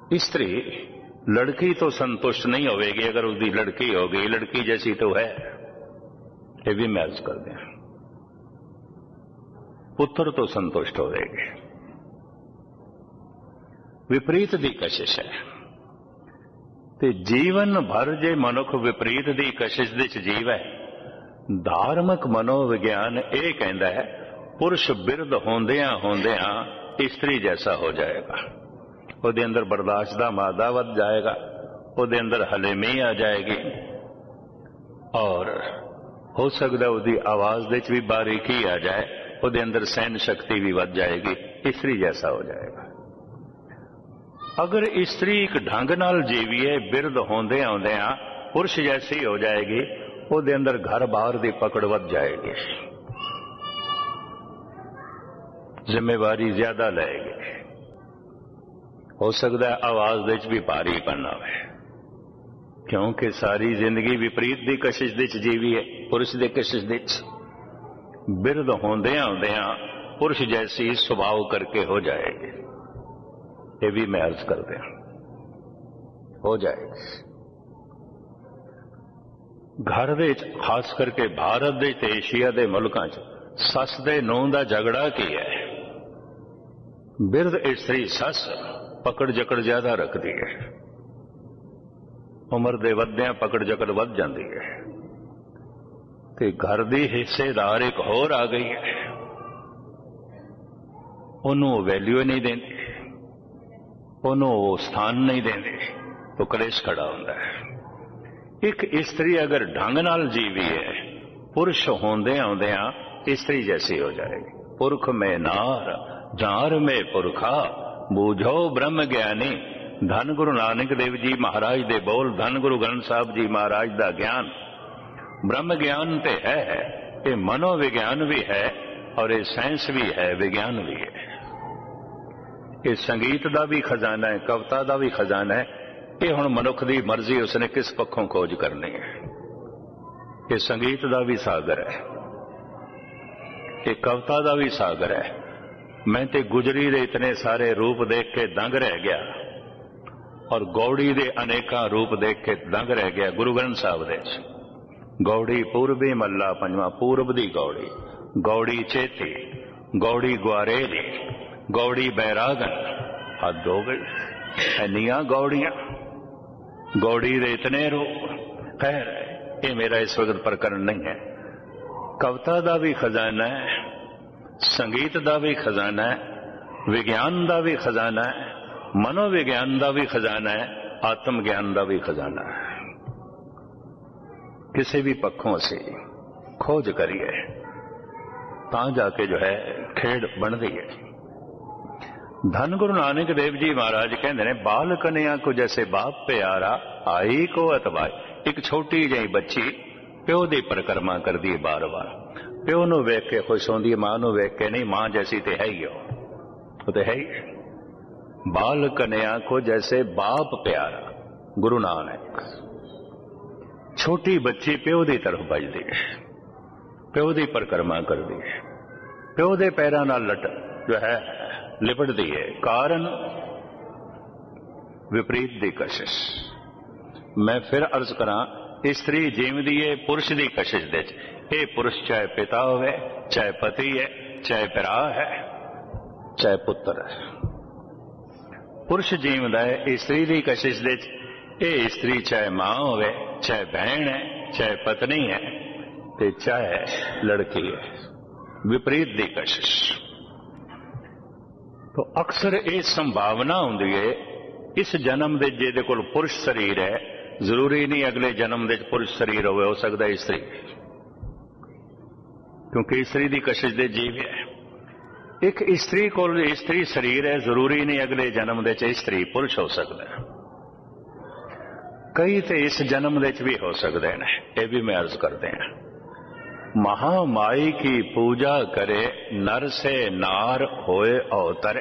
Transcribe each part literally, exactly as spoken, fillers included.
स्त्री लड़की तो संतुष्ट नहीं होगी अगर उसकी लड़की हो गई, लड़की जैसी तो है, ये भी मैं अर्ज कर दें। पुत्र तो संतुष्ट होगी। विपरीत दी कशिश है ते जीवन भर जे मनुख विपरीत दी कशिश दे च जीवै, धार्मिक मनोविज्ञान ये कहता है पुरुष बिरध होंदियां होंदियां स्त्री जैसा हो जाएगा। ਉਹਦੇ अंदर बर्दाश्त का मादा वध जाएगा, ਉਹਦੇ अंदर हलेमी आ जाएगी और हो सकता उसकी आवाज दे भी बारीकी आ जाए, ਉਹਦੇ अंदर सहन शक्ति भी वध जाएगी, स्त्री जैसा हो जाएगा। अगर स्त्री एक ढंग नाल जीवीए बिरध होंदे आउंदियां पुरुष जैसी हो जाएगी, ਉਹਦੇ अंदर घर बाहर की पकड़ वध जाएगी, जिम्मेवारी ज्यादा लेगी, हो सकता है आवाज दे भी भारी पन आवे, क्योंकि सारी जिंदगी विपरीत दी कशिश दे जीवी है, पुरुष दे कशिश दे बिरध होंदियां होंदियां पुरुष जैसी स्वभाव करके हो जाएगी। ये भी मैं अर्ज कर दिया, हो जाएगी। घर दे खास करके भारत दे ते एशिया दे मुल्कां च सस दे नूंह दा झगड़ा की है। बिरध स्त्री सस पकड़ जकड़ ज्यादा रखती है, उम्र दे वधिया पकड़ जकड़ वध जाती है, ते घर दी हिस्सेदार एक होर आ गई है, उन्होंने वैल्यू नहीं देती, उन्होंने वो स्थान नहीं देती, तो कलेश खड़ा होता है। एक स्त्री अगर ढंग नाल जीवी है, पुरुष होंदे आउंदियां स्त्री जैसी हो जाएगी। पुरख में नार जार में पुरखा बूझो ब्रह्म ज्ञानी, धन गुरु नानक देव जी महाराज दे बोल, धन गुरु ग्रंथ साहब जी महाराज दा ज्ञान। ब्रह्म ज्ञान ते है, ये मनोविज्ञान भी है और ये साइंस भी है, विज्ञान भी है। ये संगीत दा भी खजाना है, कविता दा भी खजाना है। ये हुण मनुख दी मर्जी उसने किस पक्षों खोज करनी है। ये संगीत दा भी सागर है, ये कविता दा भी सागर है। मैं ते गुजरी दे इतने सारे रूप देख के दंग रह गया और गौड़ी दे अनेका रूप देख के दंग रह गया। गुरु ग्रंथ साहब दे गौड़ी पूर्वी मल्ला पंजवा, पूर्व दी गौड़ी, गौड़ी चेती, गौड़ी ग्वारेरी, गौड़ी बैरागन, हद हो गई इनिया गौड़ियां, गौड़ी दे इतने रूप। खैर ये मेरा इस वक्त प्रकरण नहीं है। कविता दा भी खजाना है, संगीत दा भी खजाना है, विज्ञान दा भी खजाना है, मनोविज्ञान दा भी खजाना है, आत्म ज्ञान दा भी खजाना है। किसी भी पक्षों से खोज करिए ता जाके जो है खेड बनती है। धन गुरु नानक देव जी महाराज कहते हैं, बाल कन्या को जैसे बाप प्यारा आई को अतवाई। एक छोटी जी बच्ची प्यो की परिक्रमा करती है बार बार, प्यो नूं वेख के खुश होंदी है, मां नूं वेख के नहीं, मां जैसी तो है ही वो तो है ही। बाल कन्या को जैसे बाप प्यारा, गुरु नानक। छोटी बच्ची प्यो की तरफ बजदी है, प्यो की परिक्रमा करती है, प्यो के पैरों नाल लट जो है लिपटती है। कारण विपरीत दी कशिश। मैं फिर अर्ज करा, स्त्री जीवदी है पुरुष की कशिश दे। ये पुरुष चाहे पिता होवे, चाहे पति है, चाहे भरा है, चाहे पुत्र है, पुरुष जीवदा है स्त्री की कशिश दे। ये स्त्री चाहे मां होवे, चाहे बहन है, चाहे पत्नी है, ते चाहे लड़की है, विपरीत दी कशिश। तो अक्सर ये संभावना होंदी है इस जन्म दे जिहदे कोल पुरुष शरीर है, जरूरी नहीं अगले जन्म दे पुरुष शरीर होवे, हो सकता है स्त्री, क्योंकि स्त्री की कशिश दे जीव है। एक स्त्री को स्त्री शरीर है, जरूरी नहीं अगले जन्म दे स्त्री पुरुष हो सकता है। कई तो इस जन्म दे भी हो सकते हैं, ये भी मैं अर्ज करते हैं। महामाई की पूजा करे नर से नार होए अवतरे।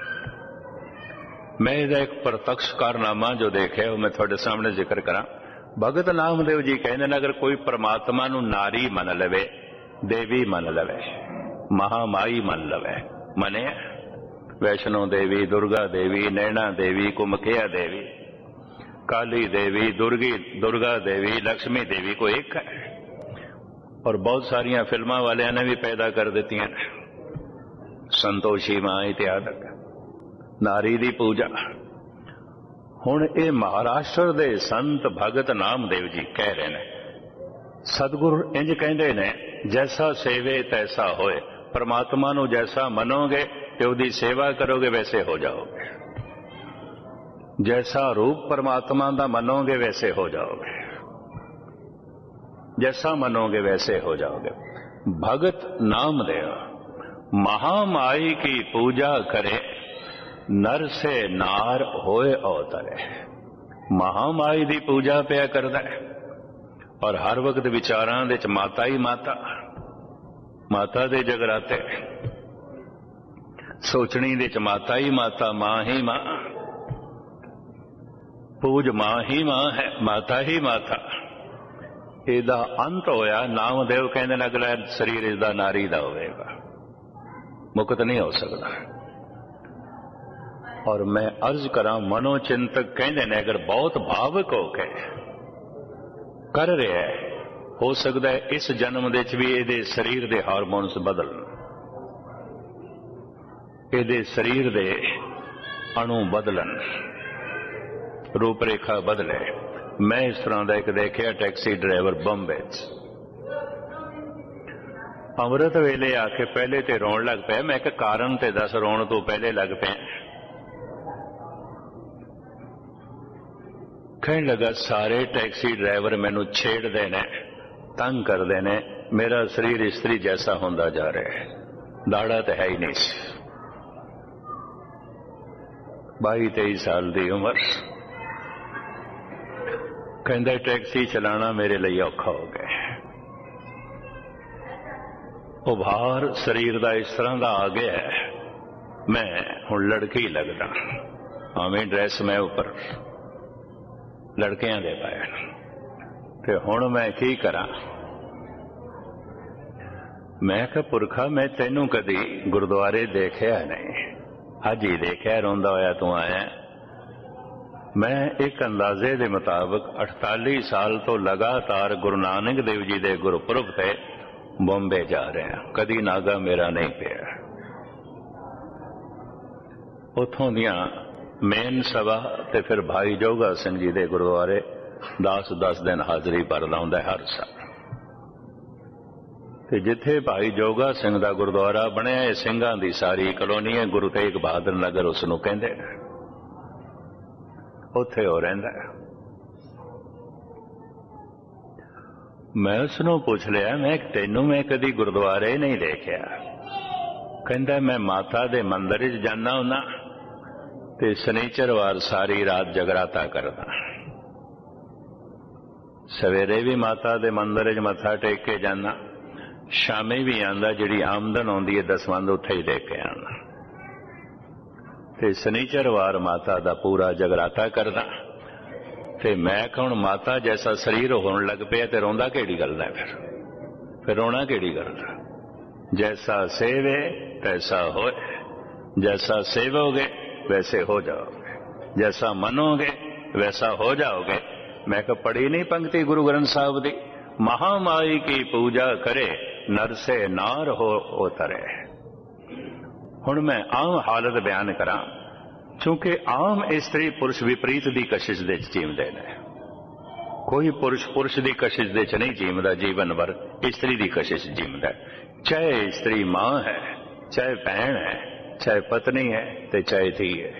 मैं एक प्रत्यक्ष कारनामा जो देखे वो मैं थोड़े सामने जिक्र करा। भगत नामदेव जी कहते हैं, अगर कोई परमात्मा नू नारी मन लवे, देवी मन लवे, महामाई मन लवे, मने वैष्णो देवी, दुर्गा देवी, नैना देवी, कुमकिया देवी, काली देवी, दुर्गी दुर्गा देवी, लक्ष्मी देवी को एक है। और बहुत सारिया फिल्मां वालिया ने भी पैदा कर दी हैं, संतोषी मां इत्यादि, नारी दी पूजा। हुण ये महाराष्ट्र दे संत भगत नामदेव जी कह रहे हैं, सतगुरु इंज कहते ने, जैसा सेवे तैसा होए। परमात्मा नू जैसा मनोगे ते उहदी सेवा करोगे वैसे हो जाओगे, जैसा रूप परमात्मा दा मनोगे वैसे हो जाओगे, जैसा मनोगे वैसे हो जाओगे। भगत नामदेव महामाई की पूजा करे, नर से नार होए अवतरे। महामाई दी पूजा पिया करदा है और हर वक्त विचारां दे च माता ही माता, माता दे जगराते, सोचनी दे च माता ही माता, मां ही मां, पूज मां ही मां है, माता ही माता। ਇਹਦਾ अंत होया, नामदेव कहने लगला शरीर इसका नारी का होगा, मुक्त नहीं हो सकता। और मैं अर्ज करा, मनोचिंतक कहते ने अगर बहुत भावुक होके कर रहा है, हो सकता है इस जन्म दे भी ये शरीर के हारमोन्स बदलन, ये शरीर के अणु बदलन, रूपरेखा बदले। मैं इस तरह का एक देखिया टैक्सी ड्राइवर बंबे अमृत वेले आके पहले तो रोन लग पाया। मैं एक कारण ते दस रोन तो पहले लग पे। कहने लगा सारे टैक्सी ड्राइवर मैनू छेड़ते ने, तंग करते ने, मेरा शरीर स्त्री जैसा होंदा जा रहा है, दाड़ा तो है ही नहीं। बाई तेईस साल की उम्र, कहता टैक्सी चलाना मेरे लिए औखा हो गया। उभार शरीर का इस तरह का आ गया है, मैं हुण लड़की लगदा, आवें ड्रैस मैं उपर लड़कियां दे पाया, ते हुण मैं की करा। मैं कहा पुरखा मैं तेनू कदी गुरुद्वारे देखिया नहीं, अज ही देखिया रोंदा होया तू आया। मैं एक अंदाजे के मुताबिक अड़ताली साल तो लगातार गुरु नानक देव जी के गुरपुरब से बॉम्बे जा रहे हैं, कदी नागा मेरा नहीं पिया। उथों दियां मेन सभा ते फिर भाई जोगा सिंह जी के गुरुद्वारे दस दस दिन हाजरी भरदा हुंदा हर साल। ते जिथे भाई जोगा सिंह का गुरुद्वारा बनया, ये सिंघां दी सारी कलोनी है, गुरु तेग बहादुर नगर उसनूं कहंदे ने, उत्थे हो रहिंदा। मैं उसनों पूछ लिया, मैं तेनू मैं कदी गुरुद्वारे नहीं देखिया। कहंदा मैं माता दे मंदिर च जाना हुंदा ते शनिचरवार सारी रात जगराता करदा, सवेरे भी माता दे मंदिर च मत्था टेक के जाना, शामी भी आंदा, जिहड़ी आमदन आउंदी है दसवंध उत्थे ही दे के आना, ते शनिचरवार माता दा पूरा जगराता करदा। ते मैं कौन माता जैसा शरीर होने लग पिया ते रोंदा केड़ी गल दा, फिर फिर रोना केड़ी गल दा। जैसा सेवे तैसा होए, जैसा सेवोगे वैसे हो जाओगे, जैसा मनोगे वैसा हो जाओगे। मैं कहा पढ़ी नहीं पंक्ति गुरु ग्रंथ साहब दी, महामाई की पूजा करे नर से नार हो उतरे। हुण मैं आम हालत बयान करा, क्योंकि आम स्त्री पुरुष विपरीत की कशिश दे जीवदे ने। कोई पुरुष पुरुष की कशिश दे च नहीं जीवदा, जीवन भर स्त्री की कशिश जीवदा। चाहे स्त्री मां है, चाहे भैन है, चाहे पत्नी है, ते चाहे धी है।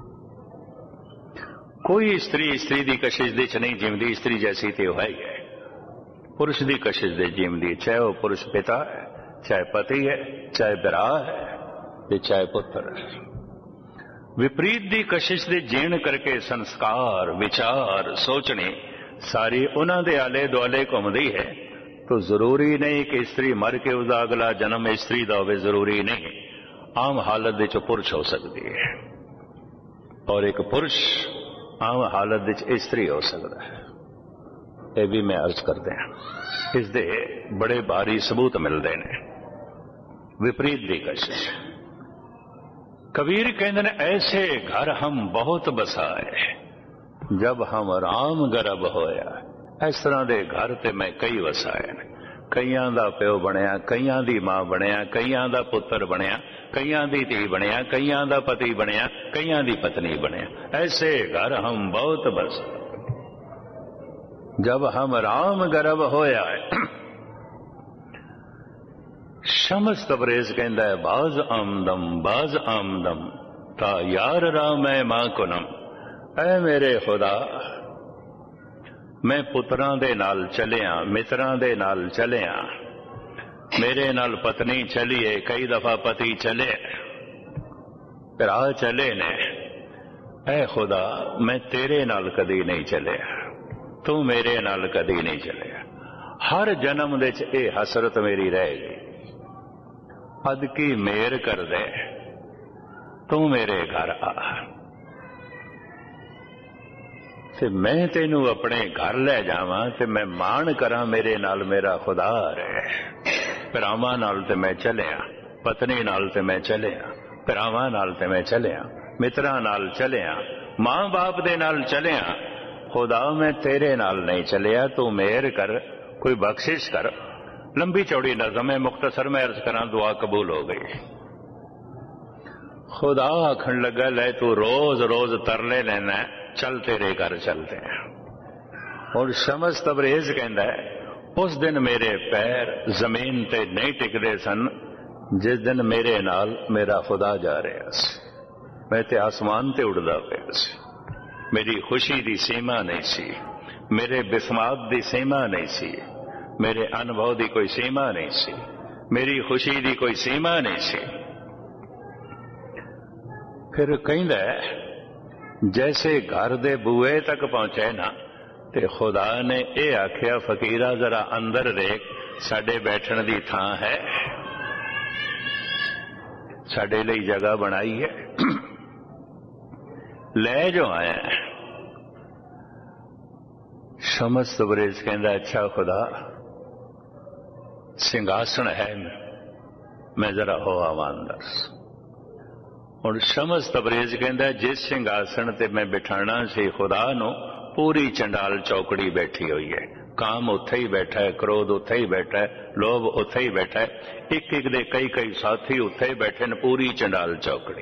कोई स्त्री स्त्री की कशिश दे च नहीं जीवदी, स्त्री जैसी तो है ही है। पुरुष की कशिश दे जीवदी, चाहे वह पुरुष पिता है, चाहे पति है, चाहे बिरा है, चाहे पुत्र। विपरीत दी कशिश दे जीण करके संस्कार विचार सोचने सारी उन्हां दे आले दुआले घुमदी है। तो जरूरी नहीं कि स्त्री मर के उसका अगला जन्म स्त्री का होवे, जरूरी नहीं। आम हालत दे च पुरुष हो सकती है और एक पुरुष आम हालत दे च स्त्री हो सकता है। यह भी मैं अर्ज करते हैं, इस दे बड़े भारी सबूत मिलते हैं। विपरीत दी कशिश कबीर कहते हैं ऐसे घर हम बहुत बसाए जब हम राम गर्भ होया। इस तरह के घर ते मैं कई वसाए ने। कईयां दा प्यो बनया, कईयां दी मां बनया, कईयां दा पुत्र बनया, कईयां दी धी बनया, कईयां दा पति बनया, कईयां दी पत्नी बनया। ऐसे घर हम बहुत बसाए जब हम राम गर्भ होया है। शमस तबरेज कहता है बाज आमदम बाज आमदम ता यार राम है मां कुनम। ऐ मेरे खुदा मैं पुत्रां दे नाल चलिया, मित्रां दे नाल चलिया, मेरे नाल पत्नी चली है, कई दफा पति चले, भरा चले ने। ऐ खुदा मैं तेरे नाल कदी नहीं चलिया, तू मेरे नाल कदी नहीं चलिया। हर जन्म दे च ए हसरत मेरी रहेगी, अद की मेर कर दे, तू मेरे घर आ ते मैं तेनू अपने घर ले जावां ते मैं मान करा मेरे नाल मेरा खुदा रहे। भरावां नाल ते मैं चलिया, पत्नी नाल ते मैं चलिया, भरावां नाल ते मैं चलिया, मित्रां नाल चलिया, मां बाप दे नाल चलिया। खुदा मैं तेरे नाल नहीं चलिया, तू मेहर कर, कोई बख्शिश कर। लंबी चौड़ी नज़म है, मुख्तसर में अर्ज करा दुआ कबूल हो गई। खुदा आखन लगा ले तू रोज रोज तरले लेना, चल तेरे घर चलते हैं। और शमस तबरेज कहता है उस दिन मेरे पैर जमीन ते नहीं टिकते सन जिस दिन मेरे नाल मेरा खुदा जा रहा सी। मैं ते आसमान ते उड़दा पिया सी। मेरी खुशी दी सीमा नहीं सी, मेरे बिस्मात दी सीमा नहीं सी, मेरे अनुभव दी कोई सीमा नहीं सी, मेरी खुशी दी कोई सीमा नहीं सी। फिर कहंदा है जैसे घर दे बूए तक पहुंचे ना ते खुदा ने यह आख्या फकीरा जरा अंदर देख, साडे बैठण दी थां है, साडे लई जगह बनाई है, ले जो आया। शमस तबरेज कहंदा अच्छा खुदा सिंहासन है, मैं जरा हो आवां अंदर। और शमस तबरेज कहंदा जिस सिंहासन ते मैं बिठाना सी खुदा नू, पूरी चंडाल चौकड़ी बैठी हुई है। काम उत्थे ही बैठा है, क्रोध उत्थे ही बैठा है, लोभ उत्थे ही बैठा है, एक एक दे कई कई साथी उत्थे ही बैठे न, पूरी चंडाल चौकड़ी।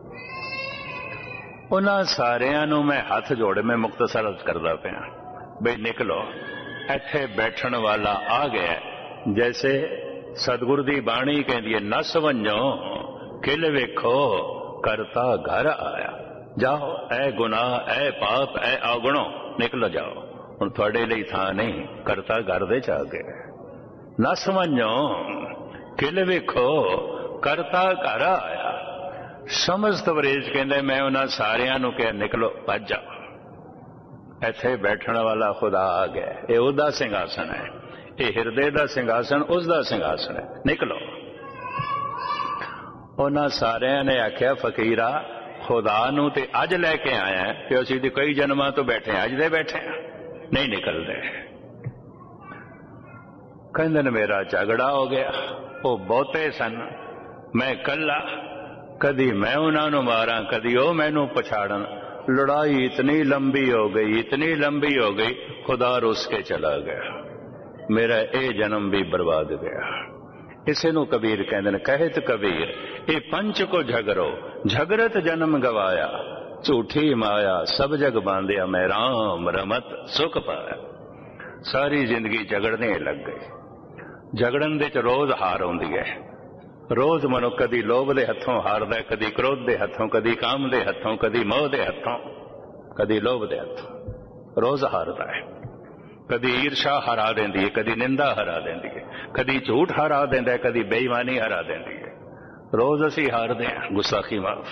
उन्हां सारियां नू मैं हाथ जोड़ मैं मुख्तसर करदा पिया बई निकलो, इत्थे बैठण वाला आ गया। जैसे सतगुर दी बाणी कहंदी है नस वंजो किल वेखो करता घर आया। जाओ ऐ गुनाह ऐ पाप ऐ अवगुणो निकल जाओ, हुण तुहाडे लई थां नहीं, करता घर दे च आ गया। नस वंजो किल वेखो करता घर आया। शमस तबरेज कहंदे मैं उन्हां सारियां नूं कहा निकलो भज जाओ, इत्थे बैठण वाला खुदा आ गया। ये उसदा सिंघासन है, ये हिरदे दा सिंघासन उसदा सिंघासन है, निकलो। उन्हां सारियां ने आख्या फकीरा खुदा नू ते अज लैके आया है, कि असीं ते कई जन्मां तो बैठे अज दे बैठे नहीं निकलते। कहंदे ने मेरा झगड़ा हो गया, वो बहुते सन, मैं कला, कदी मैं उन्हां नू मारां कदी वो मैनू पछाड़न। लड़ाई इतनी लंबी हो गई इतनी लंबी हो गई खुदा रुस के चला गया, मेरा ये जन्म भी बर्बाद गया। इसे नू कबीर कहते हैं कहत कबीर ये पंच को झगरो झगरत जन्म गवाया, झूठी माया सब जग बांधिया मैं राम रमत सुख पाया। सारी जिंदगी झगड़ने लग गई। झगड़न दे च रोज हार आउंदी है, रोज मनो कदी लोभ दे हथों हारदा, कदी क्रोध दे हथों, कदी काम दे हथों, कदी मोह दे हथों, कदी लोभ दे हथों, रोज हारदा है। कदी ईर्षा हरा देंदी है, कदी निंदा हरा देंदी है, कदी झूठ हरा देंदा है, कदी बेईमानी हरा देंदी है। रोज असी हारदे हैं। गुस्साखी माफ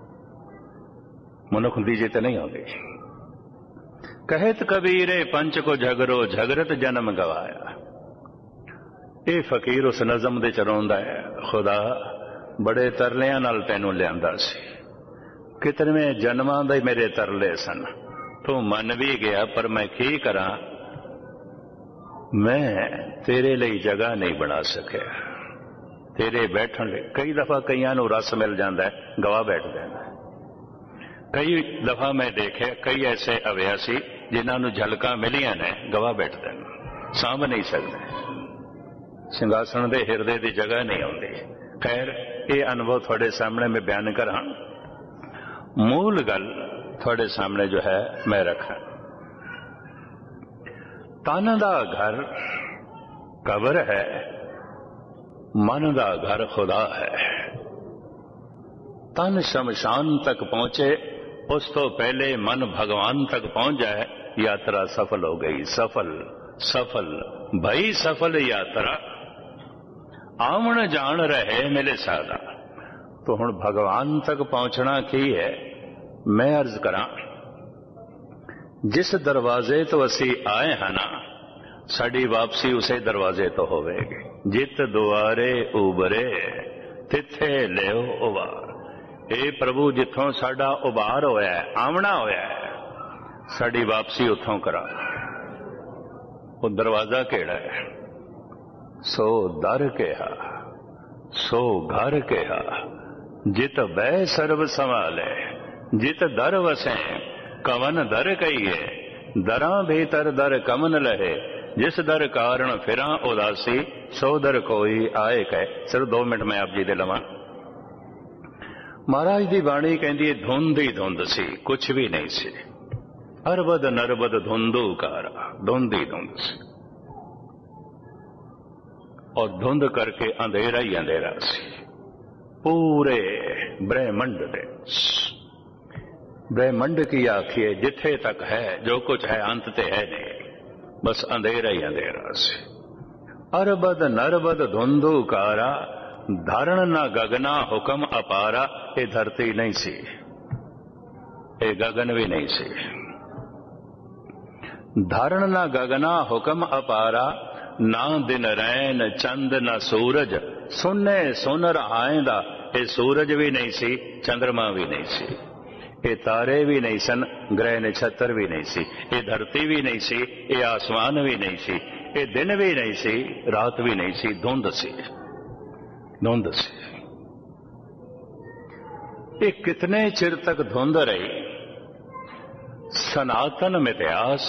मनुख दी जित नहीं होगी। कहत कबीरे पंच को झगरो झगरत जन्म गवाया। ये फकीर उस नज़म दे च रोंदा है खुदा बड़े तरलियां नाल तैनू लियांदा सी, कितने जन्मां दे मेरे तरले सन, तू मन भी गया पर मैं की करा, मैं तेरे लिए जगह नहीं बना सकिया, तेरे बैठण लई। कई दफा कईयां नूं रस मिल जाता है, गवा बैठते हैं। कई दफा मैं देखे कई ऐसे अभ्यासी जिन्हां नूं झलकां मिलियां ने, गवा बैठते हैं, सांभ नहीं सकते, सिंघासन दे हिरदे की जगह नहीं आउंदी। खैर ये अनुभव थोड़े सामने मैं बयान करा। मूल गल थोड़े सामने जो है मैं रखा। तन दा घर कब्र है, मन दा घर खुदा है। तन शमशान तक पहुंचे, उस तो पहले मन भगवान तक पहुंच जाए, यात्रा सफल हो गई। सफल सफल भई सफल यात्रा, आमण जान रहे मिले सादा। तो हुण भगवान तक पहुंचना की है, मैं अर्ज करा, जिस दरवाजे तो असी आए हैं ना, साड़ी वापसी उसे दरवाजे तो होवेगी। जित दुआरे उबरे तिथे लियो उबार। ए प्रभु जिथों साडा उबार होया है, आमना होया है, साड़ी वापसी उथों करा। वो दरवाजा केड़ा है? सो दर केहा, सो घर केहा, जित बै सर्व संभाले, जित दर वसे कवन दर कहिए, दरा भीतर दर कमन लहे, जिस दर कारण फिरा उदासी, सो दर कोई आए कह। सिर्फ दो मिनट में आप जी दे लवां। महाराज दी बाणी कहती धुंध ही धुंध सी, कुछ भी नहीं सी। अरबद नरबद धुंधू कारा, धुंध ही धुंध सी, और धुंध करके अंधेरा ही अंधेरा सी पूरे ब्रह्मंड दे। ब्रह्मंड की आखिए जिथे तक है जो कुछ है अंत ते है नहीं, बस अंधेरा ही अंधेरा सी। अरबद नरबद धुंधू कारा, धारण न गगना हुक्म अपारा। ये धरती नहीं सी, ये गगन भी नहीं सी। धारण न गगना हुक्म अपारा, ना दिन रैन चंद न सूरज, सुने सुन रहाएंदा। ये सूरज भी नहीं सी, चंद्रमा भी नहीं सी, ये तारे भी नहीं सन, ग्रह नक्षत्र भी नहीं सी, ये धरती भी नहीं सी, ये आसमान भी नहीं सी, ये दिन भी नहीं सी, रात भी नहीं सी, धुंध सी, धुंध सी। ये कितने चिर तक धुंध रही? सनातन मिथ्यास।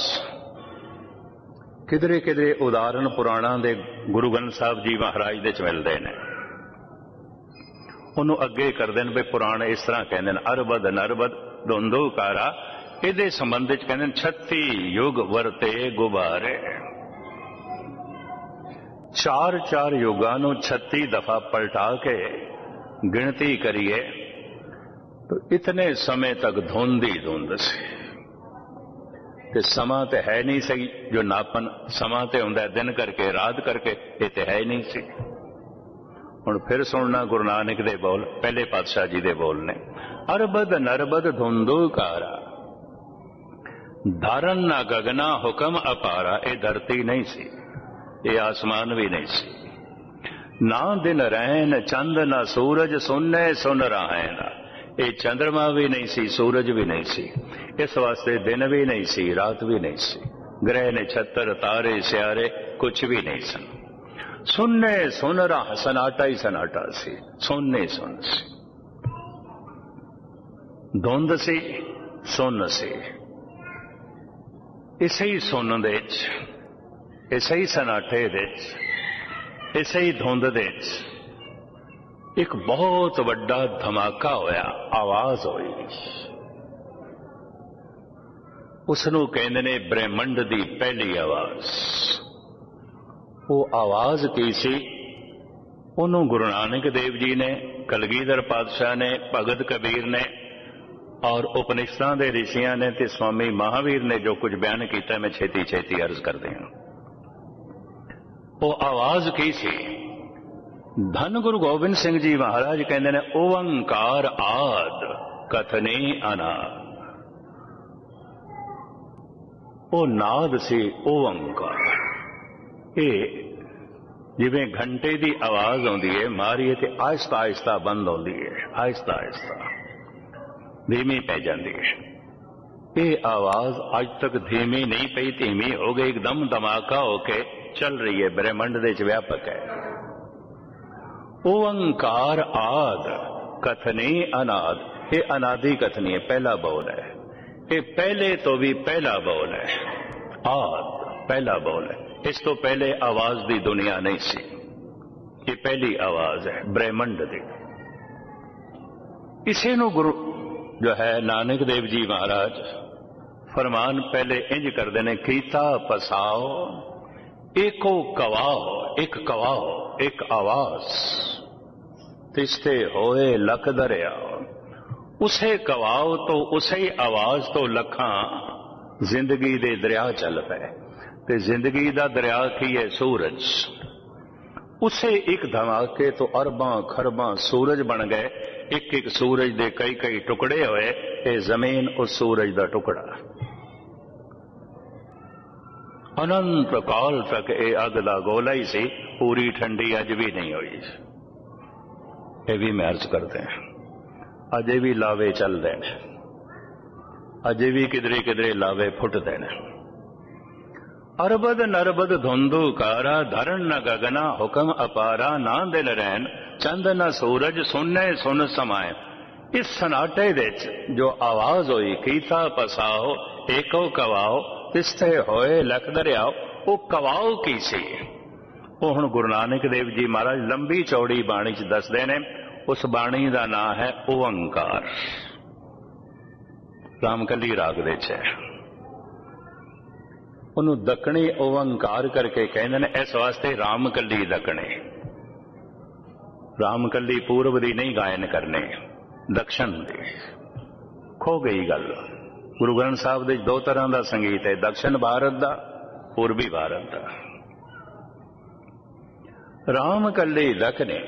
किधरे किधरे उदाहरण पुराणा दे गुरु ग्रंथ साहब जी महाराज दे च मिलते हैं। उन्होंने अगे करते हैं भी पुराण इस तरह कहते हैं, अरबद नरबद धुंधू कारा। इहदे संबंध च कहते हैं छत्ती युग वरते गुबारे। चार चार युगां नूं छत्ती दफा पलटा के गिणती करिए तो इतने समय तक धुंध ही धुंध सी। ते समा ते है नहीं सही जो नापन। समा ते हुंदा दिन करके रात करके, ये ते है नहीं सी। हुण फिर सुनना गुरु नानक दे बोल, पहले पातशाह जी दे बोल ने, अरबद नरबद धुंधू कारा, धारण ना गगना हुक्म अपारा। ये धरती नहीं सी, ये आसमान भी नहीं सी, ना दिन रैन चंद ना सूरज, सुनने सुन रहाएना। ये चंद्रमा भी नहीं सी, सूरज भी नहीं सी, इस वास्ते दिन भी नहीं सी, रात भी नहीं सी, ग्रह नक्षत्र तारे स्यारे कुछ भी नहीं सन। सुनने सुन रहा, सनाटा ही सनाटा सी, सुनने सुन सी, धुंध सी, सुन सी। इसे ही सुन दे, इसे ही सनाटे दे, इसे ही धुंध दे एक बहुत वड्डा धमाका होया, आवाज होई। उसनू कहंदे ने ब्रह्मंड दी पहली आवाज। वो आवाज की सी? उन्होंने गुरु नानक देव जी ने, कलगीधर पातशाह ने, भगत कबीर ने और उपनिषदां दे ऋषियां ने ते स्वामी महावीर ने जो कुछ बयान किया, मैं छेती छेती अर्ज कर दें। वो आवाज की सी? धन गुरु गोबिंद सिंह जी महाराज कहते ने, ओंकार आद कथनी अनाद। वो नाद सी ओंकार। ये जिवें घंटे की आवाज आती है, मारीए तो आहिस्ता आहिस्ता बंद होती है, आहिस्ता आहिस्ता धीमी पै जाती है। ये आवाज अज तक धीमी नहीं पई, धीमी हो गई, एकदम धमाका होके चल रही है, ब्रह्मंड दे च व्यापक है। ओंकार आद कथने अनाद, ये अनादि कथनी है, पहला बोल है। ये पहले तो भी पहला बोल है, आद पहला बोल है। इस तो पहले आवाज दी दुनिया नहीं सी, ये पहली आवाज है ब्रह्मंड दी। इसे नु गुरु जो है नानक देव जी महाराज फरमान पहले इंज करते ने, कीता पसाओ एको कवाओ, एक कवाओ एक आवाज, तिस्ते होए लख दरिया। उसे कवाओ तो उसे आवाज तो लखा जिंदगी दे दरिया चल पे, ते जिंदगी दा दरिया की है सूरज। उसे एक धमाके तो अरबां खरबां सूरज बन गए, एक एक सूरज दे कई कई टुकड़े होए, ये जमीन उस सूरज दा टुकड़ा। अनंत काल तक ये अग दा गोला ही सी, पूरी ठंडी अज भी नहीं हुई। ये भी मैं अर्ज करते हैं, अजे भी लावे चल देने, अजे भी किधरे किधरे लावे फुट देने। अरबद नरबद धुंधु कारा, धरण न गगना हुक्म अपारा। ना दिल रैन चंद न सूरज, सुनने सुन समाए। इस सनाटे विच जो आवाज हुई, कीता पसाओ एको कवाओ, तिस्ते होए लख दरियाओ, वो कवाओ की सी? वो हुण गुरु नानक देव जी महाराज लंबी चौड़ी बाणी च दसदे ने। उस बाणी का नाम है ओंकार। रामकली राग दे च उन्हों दकणे ओंकार करके कहते हैं, इस वास्ते रामकली दकणे। रामकली पूर्व दी नहीं गायन करने, दक्षिण दी। खो गई गल। गुरु ग्रंथ साहब दे दो तरह का संगीत है, दक्षिण भारत का, पूर्वी भारत का। रामकली दकणे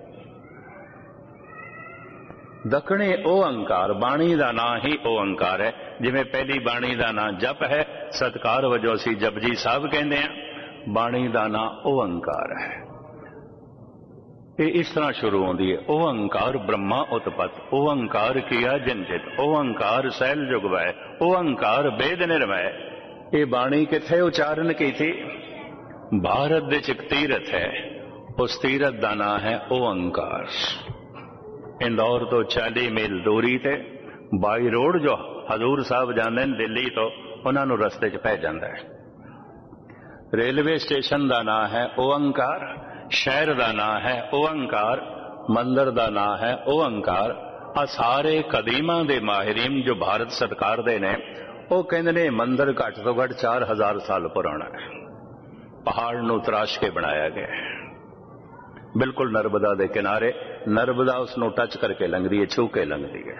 दखणे ओंकार, बाणी का नाम ही ओंकार है। जिमें पहली बाणी का नाम जप है, सत्कार वजों असी जपजी साहब कहते हैं, बाणी का नाम ओंकार है। ये इस तरह शुरू होती है, ओंकार ब्रह्मा उत्पत, ओंकार किया जिनचित, ओंकार सैल जुगवै, ओंकार वेद निर्वै। ये बाणी किथे उच्चारण की थी? भारत दे एक तीरथ है, उस तीरथ का नाम है ओंकार। इंदौर तो चालीस मील दूरी ते बाई रोड जो हजूर साहब जाते हैं दिल्ली तो, उन्होंने रस्ते च पै जाता है। रेलवे स्टेशन का नाम है ओंकार, शहर का नाम है ओंकार, मंदिर का नाम है ओंकार। आ सारे कदीमा दे माहिरीन जो भारत सरकार दे ने, वो कहते ने मंदिर घट तो घट चार हजार साल पुराना है। पहाड़ नूं तराश के बनाया गया है, बिल्कुल नर्मदा दे किनारे। नर्मदा उसनों टच करके लंघदी है, छू के लंघदी है।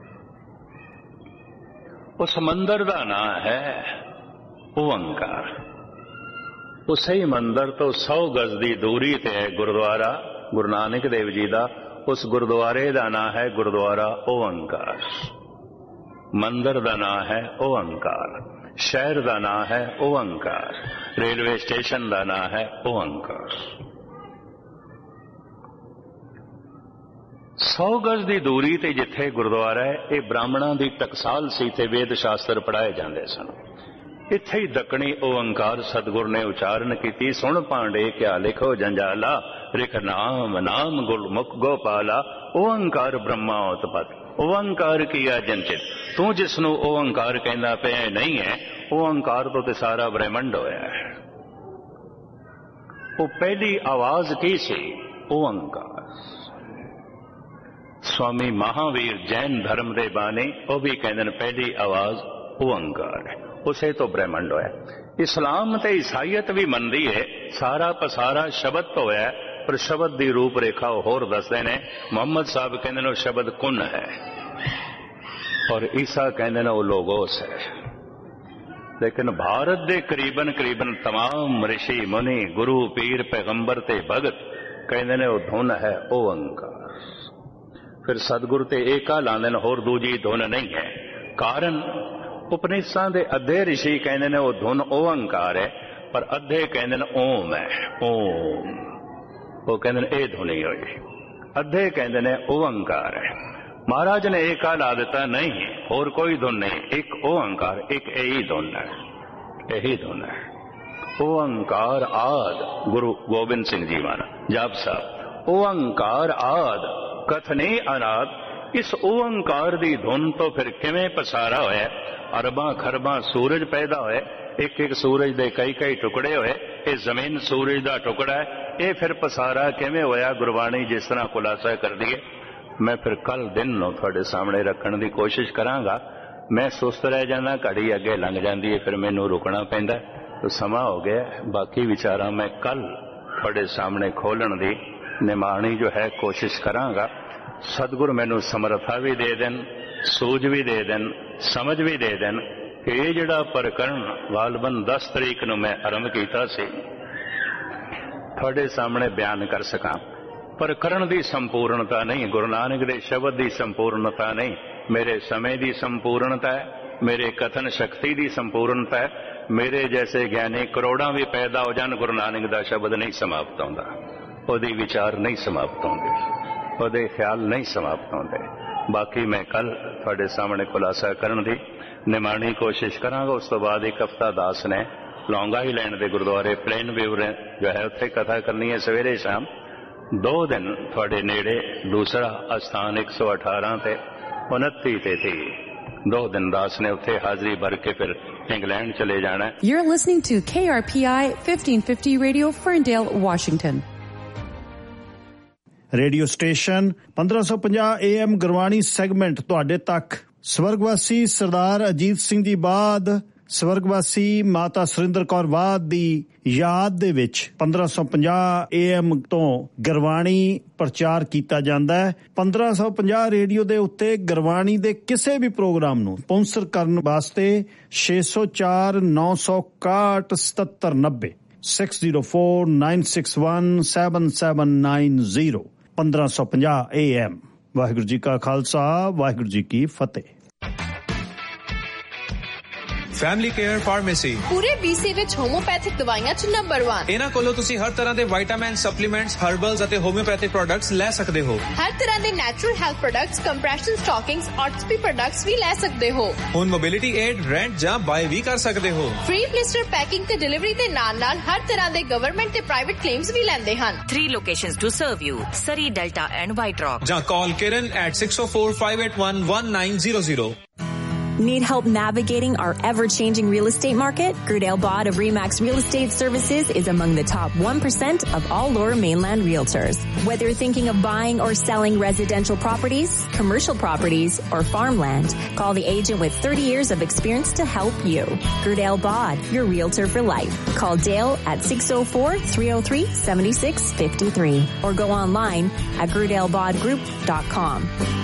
उस मंदिर का नाम है ओंकार। उसे ही मंदिर तो सौ गज की दूरी ते है गुरुद्वारा गुरु नानक देव जी का। उस गुरुद्वारे का नाम है गुरुद्वारा ओंकार। मंदिर का नाम है ओंकार, शहर का नाम है ओंकार, रेलवे स्टेशन का नाम है ओंकार। सौ गज की दूरी ते जिथे गुरुद्वारा है, ये ब्राह्मणों की टकसाल सी ते वेद शास्त्र पढ़ाए जाते सन। इत्थे ही दकणी ओंकार सतगुर ने उच्चारण की। सुन पांडे क्या लिखो जंजाला, रिख नाम नाम गुरमुख गोपाला। ओंकार ब्रह्मा उत्पत, ओंकार किया जंचित। तू जिसनों ओंकार कहना पे नहीं है, ओंकार तो ते सारा ब्रह्मंड होया है। वो पहली आवाज की सी? ओंकार। स्वामी महावीर जैन धर्म दे बानी, वो भी कहते पहली आवाज ओंकार है, उसे तो ब्रह्मंड होया। इस्लाम ते ईसाईयत भी मनदी है, सारा पसारा शब्द तो है, पर शब्द की रूपरेखा होर दसदे ने। मोहम्मद साहब कहते वो शब्द कुन है, और ईसा कहते वो लोगोस है। लेकिन भारत दे करीबन करीबन तमाम ऋषि मुनि गुरु पीर पैगंबर ते भगत कहते ने वो धुन है ओंकार। फिर सतगुरु ते एका लांदे ने, होर दूजी धुन नहीं है। कारण उपनिषदां दे अद्धे ऋषि कहते ने वो धुन ओंकार है, पर अद्धे कहते ने ओम है, ओम। वो कहते ने ए धुनी होई। अद्धे कहते ने ओंकार है। महाराज ने एका ला दिता, नहीं और कोई धुन नहीं, एक ओंकार, एक यही धुन है, यही धुन है। ओंकार आद गुरु गोबिंद सिंह जी महाराज जाप साहब, ओंकार आद कथने अनाद। इस ओंकार दी धुन तो फिर किवें पसारा होया, अरबां खरबां सूरज पैदा होए, एक एक सूरज दे कई कई टुकड़े होए, ये जमीन सूरज दा टुकड़ा है, ये फिर पसारा किवें होया, गुरबाणी जिस तरह खुलासा कर दी है। मैं फिर कल दिन नूं तुहाडे सामने रखण दी कोशिश करांगा। मैं सुस्त रह जाना, घड़ी अगे लंघ जाती है, फिर मैनू रुकना पैंदा, तो समा हो गया। बाकी विचारा मैं कल तुहाडे सामने खोलण दी निमाणी जो है कोशिश करांगा। सतगुर मैनू समर्था भी दे देन, सूझ भी दे देन, समझ भी दे देन कि ये जिहड़ा प्रकरण गालबन दस तरीक नूं मैं आरंभ कीता सी तुहाडे सामने बयान कर सकां। प्रकरण की संपूर्णता नहीं, गुरु नानक दे शब्द की संपूर्णता नहीं, मेरे समय की संपूर्णता है, मेरे कथन शक्ति की संपूर्णता है। मेरे जैसे ज्ञानी करोड़ां भी पैदा हो जान, गुरु नानक दा शब्द नहीं समाप्त होंदा, ओहदे विचार नहीं समाप्त होंदे, ओहदे ख्याल नहीं समाप्त होंदे। बाकी मैं कल तुहाडे सामने खुलासा करन दी निमाणी कोशिश करांगा। उस तो बाद एक हफ्ता दास ने लौंगा ही लैंड के गुरुद्वारे प्लेन व्यू जो है उत्थे कथा करनी है सवेरे शाम। दो दिन थोड़े नेड़े दूसरा स्थान एक सौ अठारह ते उनती ते थी। दो दिन दास ने उत्थे हाजिरी भर के फिर इंग्लैंड चले जाना है। You're listening to K R P I fifteen fifty Radio, Ferndale, Washington. Radio station पंद्रह सौ पचास ए एम गुरबाणी सैगमेंट तुहाडे तक। स्वर्गवासी सरदार अजीत सिंह जी बाद स्वर्गवासी माता सुरिंदर कौर वाद दी याद दे विच पंद्रह सौ पचास ए एम तो गुरबाणी प्रचार कीता जांदा है। पंद्रह सौ पचास रेडियो दे उत्ते गुरबाणी दे किसी भी प्रोग्राम नूं स्पॉन्सर करन वास्ते छे सौ चार नौ सौ इकसठ सतहत्तर नब्बे six zero four nine six one seven seven nine zero पंद्रह सौ पचास ए एम। वाहिगुरू जी का खालसा, वाहिगुरू जी की फतेह। ਫੈਮਿਲੀ ਕੇਅਰ ਫਾਰਮੇਸੀ ਪੂਰੇ ਬੀਸੀ ਵਿੱਚ ਹੋਮੋਪੈਥਿਕ ਦਵਾਈਆਂ ਚ ਨੰਬਰ ਇੱਕ। ਇਹਨਾਂ ਕੋਲੋਂ ਤੁਸੀਂ ਹਰ ਤਰ੍ਹਾਂ ਦੇ ਵਿਟਾਮਿਨ, ਸਪਲੀਮੈਂਟਸ, ਹਰਬਲਸ ਅਤੇ ਹੋਮਿਓਪੈਥਿਕ ਪ੍ਰੋਡਕਟਸ ਲੈ ਸਕਦੇ ਹੋ। ਹਰ ਤਰ੍ਹਾਂ ਦੇ natural health products, compression ਸਟਾਕਿੰਗਸ, ਆਰਥੋਪੀ products ਵੀ ਲੈ ਸਕਦੇ ਹੋ। ਹੁਣ ਮੋਬਿਲਿਟੀ ਏਡ, ਰੈਂਟ ਜਾਂ ਬਾਏ ਵੀ ਕਰ ਸਕਦੇ ਹੋ। ਫ੍ਰੀ ਬਲਿਸਟਰ ਪੈਕਿੰਗ ਤੇ ਡਿਲੀਵਰੀ ਦੇ ਨਾਲ ਨਾਲ ਹਰ ਤਰ੍ਹਾਂ ਦੇ ਗਵਰਨਮੈਂਟ ਤੇ ਪ੍ਰਾਈਵੇਟ ਕਲੇਮਸ ਵੀ ਲੈਂਦੇ ਹਨ। Three locations to serve you: Surrey, Delta and White Rock. ਜਾਂ ਕਾਲ Kiran at six oh four, five eight one, one nine zero zero. Need help navigating our ever-changing real estate market? Grudale Bod of Remax Real Estate Services is among the top one percent of all Lower Mainland realtors. Whether you're thinking of buying or selling residential properties, commercial properties, or farmland, call the agent with thirty years of experience to help you. Grudale Bod, your realtor for life. Call Dale at six oh four, three oh three, seven six five three or go online at grudale bod group dot com.